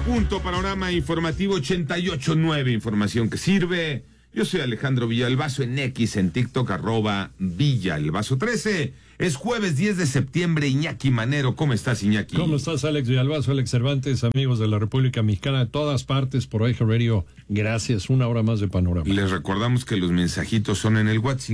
punto, panorama informativo 88.9, información que sirve. Yo soy Alejandro Villalbazo en X, en TikTok, @Villalbazo13. Es jueves 10 de septiembre, Iñaki Manero. ¿Cómo estás, Iñaki? ¿Cómo estás, Alex Villalbazo, Alex Cervantes, amigos de la República Mexicana de todas partes, por Eje Radio? Gracias, una hora más de panorama. Les recordamos que los mensajitos son en el WhatsApp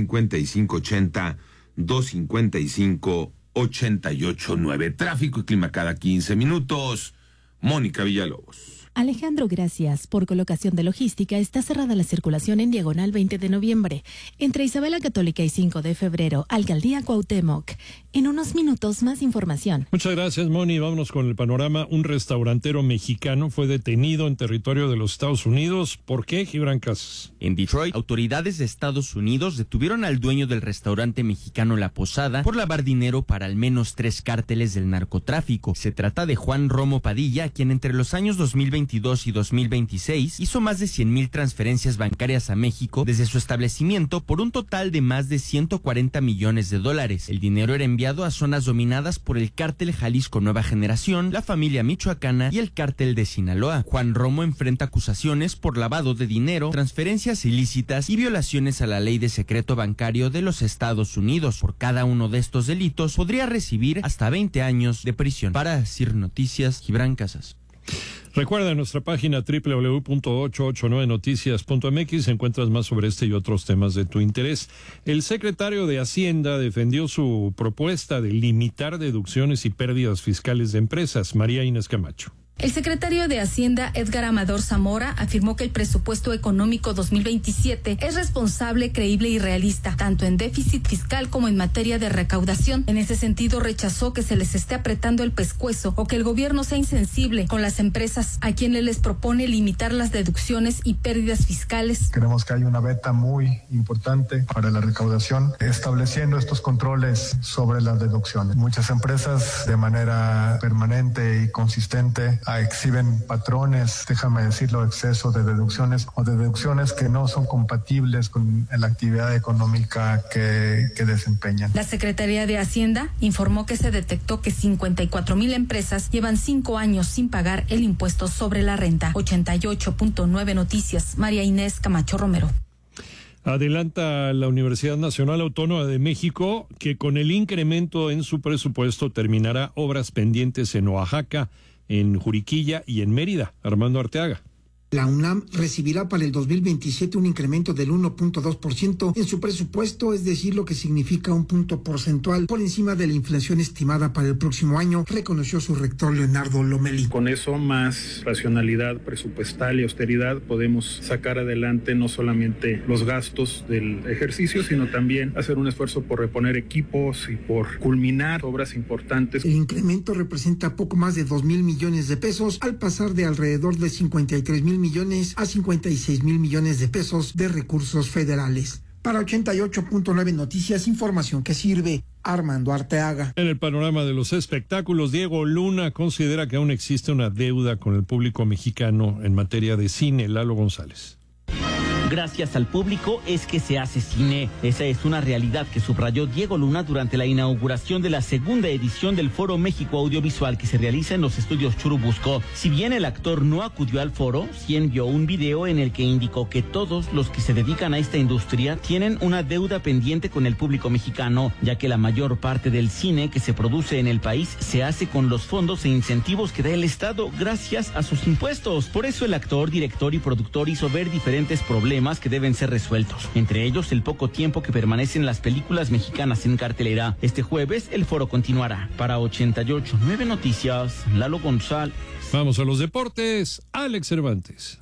5580-255-889. Tráfico y clima cada 15 minutos. Mónica Villalobos. Alejandro, gracias. Por colocación de logística, está cerrada la circulación en diagonal 20 de noviembre, entre Isabela Católica y 5 de febrero, Alcaldía Cuauhtémoc. En unos minutos, más información. Muchas gracias, Moni. Vámonos con el panorama. Un restaurantero mexicano fue detenido en territorio de los Estados Unidos. ¿Por qué, Gibran Casas? En Detroit, autoridades de Estados Unidos detuvieron al dueño del restaurante mexicano La Posada por lavar dinero para al menos 3 cárteles del narcotráfico. Se trata de Juan Romo Padilla, quien entre los años 2022 y 2026 hizo más de 100,000 transferencias bancarias a México desde su establecimiento por un total de más de $140 millones. El dinero era enviado a zonas dominadas por el cártel Jalisco Nueva Generación, la familia michoacana y el cártel de Sinaloa. Juan Romo enfrenta acusaciones por lavado de dinero, transferencias ilícitas y violaciones a la ley de secreto bancario de los Estados Unidos. Por cada uno de estos delitos podría recibir hasta 20 años de prisión. Para CIR Noticias, Gibran Casas. Recuerda nuestra página www.889noticias.mx, encuentras más sobre este y otros temas de tu interés. El secretario de Hacienda defendió su propuesta de limitar deducciones y pérdidas fiscales de empresas. María Inés Camacho. El secretario de Hacienda, Edgar Amador Zamora, afirmó que el presupuesto económico 2027 es responsable, creíble y realista, tanto en déficit fiscal como en materia de recaudación. En ese sentido, rechazó que se les esté apretando el pescuezo o que el gobierno sea insensible con las empresas, a quienes les propone limitar las deducciones y pérdidas fiscales. Creemos que hay una beta muy importante para la recaudación, estableciendo estos controles sobre las deducciones. Muchas empresas, de manera permanente y consistente, exhiben patrones, déjame decirlo, exceso de deducciones o de deducciones que no son compatibles con la actividad económica que desempeñan. La Secretaría de Hacienda informó que se detectó que 54,000 empresas llevan 5 años sin pagar el impuesto sobre la renta. 88.9 Noticias, María Inés Camacho Romero. Adelanta la Universidad Nacional Autónoma de México que con el incremento en su presupuesto terminará obras pendientes en Oaxaca, en Juriquilla y en Mérida. Armando Arteaga. La UNAM recibirá para el 2027 un incremento del 1.2% en su presupuesto, es decir, lo que significa un punto porcentual por encima de la inflación estimada para el próximo año, reconoció su rector Leonardo Lomelí. Con eso, más racionalidad presupuestal y austeridad, podemos sacar adelante no solamente los gastos del ejercicio, sino también hacer un esfuerzo por reponer equipos y por culminar obras importantes. El incremento representa poco más de 2,000 millones de pesos, al pasar de alrededor de 53,000 millones a 56,000 millones de pesos de recursos federales. Para 88.9 Noticias, información que sirve. Armando Arteaga. En el panorama de los espectáculos, Diego Luna considera que aún existe una deuda con el público mexicano en materia de cine. Lalo González. Gracias al público es que se hace cine. Esa es una realidad que subrayó Diego Luna durante la inauguración de la segunda edición del Foro México Audiovisual que se realiza en los estudios Churubusco. Si bien el actor no acudió al foro, sí envió un video en el que indicó que todos los que se dedican a esta industria tienen una deuda pendiente con el público mexicano, ya que la mayor parte del cine que se produce en el país se hace con los fondos e incentivos que da el Estado gracias a sus impuestos. Por eso el actor, director y productor hizo ver diferentes problemas que deben ser resueltos, entre ellos el poco tiempo que permanecen las películas mexicanas en cartelera. Este jueves el foro continuará. Para 88.9 Noticias, Lalo González. Vamos a los deportes, Alex Cervantes.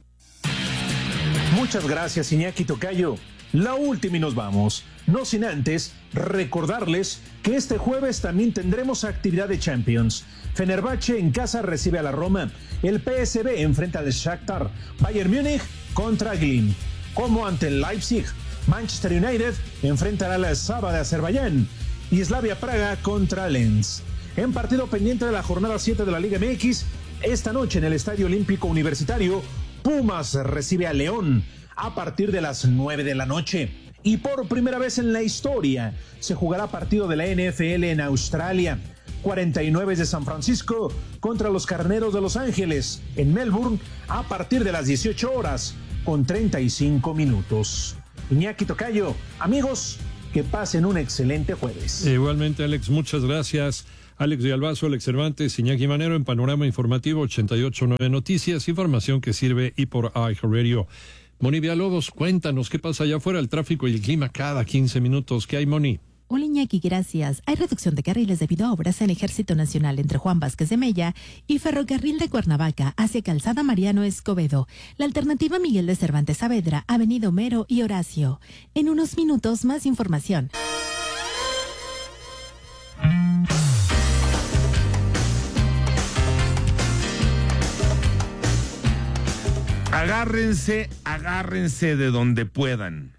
Muchas gracias, Iñaki Tocayo. La última y nos vamos. No sin antes recordarles que este jueves también tendremos actividad de Champions. Fenerbahce en casa recibe a la Roma. El PSV enfrenta al Shakhtar. Bayern Múnich contra Glimt. Como ante el Leipzig. Manchester United enfrentará a la Saba de Azerbaiyán. Y Slavia Praga contra Lens. En partido pendiente de la jornada 7 de la Liga MX, esta noche en el Estadio Olímpico Universitario, Pumas recibe a León a partir de las 9 de la noche. Y por primera vez en la historia se jugará partido de la NFL en Australia. 49 de San Francisco contra los Carneros de Los Ángeles en Melbourne a partir de las 18 horas con 35 minutos. Iñaki Tocayo, amigos, que pasen un excelente jueves. Igualmente, Alex, muchas gracias. Alex Villalbazo, Alex Cervantes, Iñaki Manero en Panorama Informativo 88.9 Noticias, información que sirve y por iHeartRadio. Moni Villalobos, cuéntanos qué pasa allá afuera, el tráfico y el clima cada 15 minutos. ¿Qué hay, Moni? Hola Iñaki, gracias. Hay reducción de carriles debido a obras en Ejército Nacional entre Juan Vázquez de Mella y Ferrocarril de Cuernavaca hacia Calzada Mariano Escobedo. La alternativa Miguel de Cervantes Saavedra, Avenida Homero y Horacio. En unos minutos más información. Agárrense de donde puedan.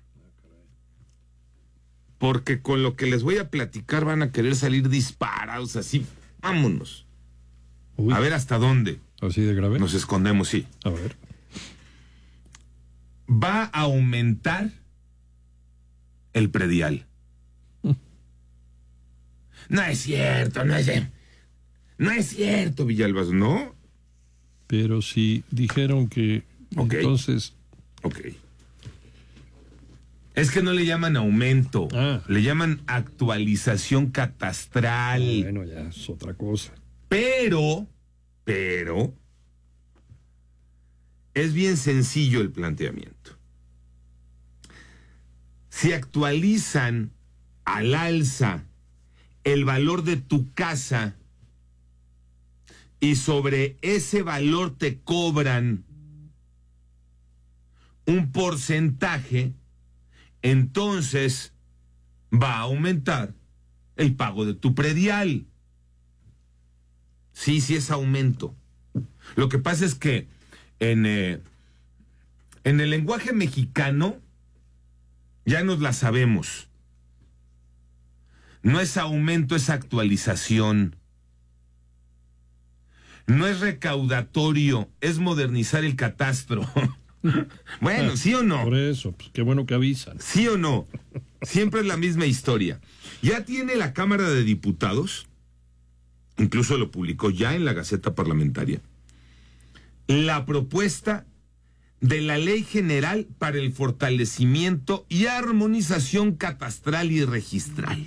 Porque con lo que les voy a platicar van a querer salir disparados así. Vámonos. Uy. A ver hasta dónde. ¿Así de grave? Nos escondemos, sí. A ver. Va a aumentar el predial. No es cierto, no es cierto, Villalbazo, ¿no? Pero si dijeron que Ok. entonces... Ok. Es que no le llaman aumento, le llaman actualización catastral. Bueno, ya es otra cosa. Pero, es bien sencillo el planteamiento. Si actualizan al alza el valor de tu casa y sobre ese valor te cobran un porcentaje, entonces va a aumentar el pago de tu predial. Sí es aumento. Lo que pasa es que en el lenguaje mexicano ya nos la sabemos. No es aumento, es actualización. No es recaudatorio, es modernizar el catastro. Bueno, ¿sí o no? Por eso, pues qué bueno que avisan. ¿Sí o no? Siempre es la misma historia. Ya tiene la Cámara de Diputados, incluso lo publicó ya en la Gaceta Parlamentaria, la propuesta de la Ley General para el Fortalecimiento y Armonización Catastral y Registral.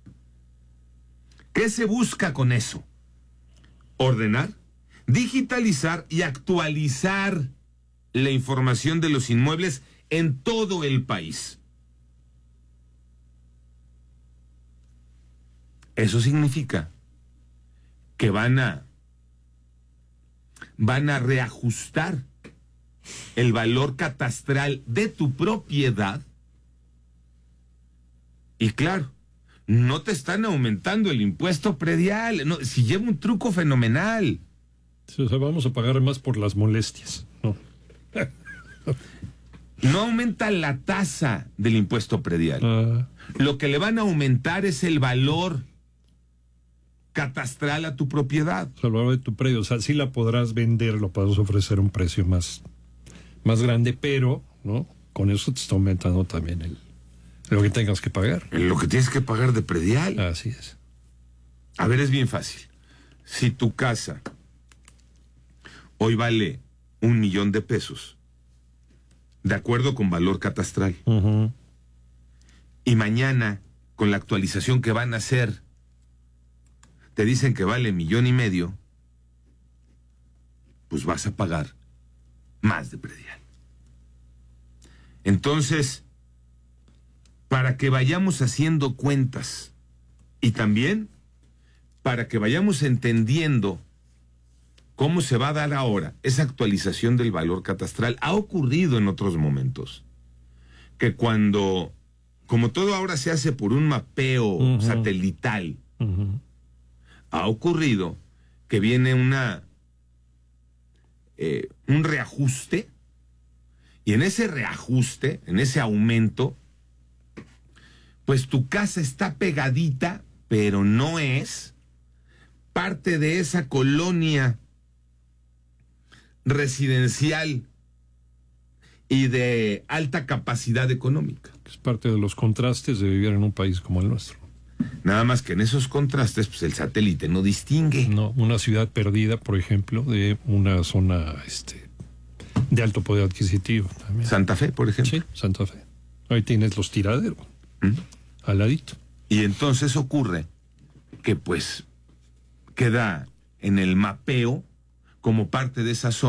¿Qué se busca con eso? Ordenar, digitalizar y actualizar la información de los inmuebles en todo el país. Eso significa que van a reajustar el valor catastral de tu propiedad y claro, no te están aumentando el impuesto predial. No, si lleva un truco fenomenal. O sea, vamos a pagar más por las molestias, ¿no? No aumenta la tasa del impuesto predial. Lo que le van a aumentar es el valor catastral a tu propiedad. O sea, el valor de tu predio. O sea, sí la podrás vender, lo puedes ofrecer a un precio más grande, pero, ¿no? Con eso te está aumentando también lo que tengas que pagar. Lo que tienes que pagar de predial. Así es. A ver, es bien fácil. Si tu casa hoy vale $1,000,000 de pesos, de acuerdo con valor catastral, y mañana, con la actualización que van a hacer, te dicen que vale $1,500,000, pues vas a pagar más de predial. Entonces, para que vayamos haciendo cuentas y también para que vayamos entendiendo cómo se va a dar ahora esa actualización del valor catastral, ha ocurrido en otros momentos que como todo ahora se hace por un mapeo satelital, ha ocurrido que viene un reajuste, y en ese reajuste, en ese aumento, pues tu casa está pegadita, pero no es parte de esa colonia residencial y de alta capacidad económica. Es parte de los contrastes de vivir en un país como el nuestro. Nada más que en esos contrastes, pues el satélite no distingue. No, una ciudad perdida, por ejemplo, de una zona de alto poder adquisitivo también. Santa Fe, por ejemplo. Sí, Santa Fe. Ahí tienes los tiraderos, al ladito. Y entonces ocurre que pues queda en el mapeo como parte de esa zona